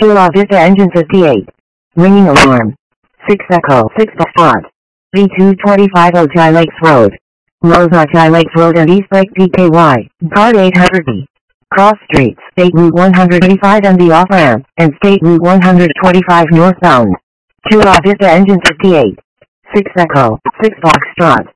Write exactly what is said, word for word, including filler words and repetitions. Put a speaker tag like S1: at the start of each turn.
S1: two La Vista engine fifty-eight. Ringing alarm. six Echo six Foxtrot. B two twenty-five Ojai Lakes Road. Los Ojai Lakes Road and East Lake P K Y. Card eight hundred B. Cross streets, State Route one eighty-five and the off-ramp, and State Route one twenty-five northbound. two La Vista engine fifty-eight. six Echo six Foxtrot.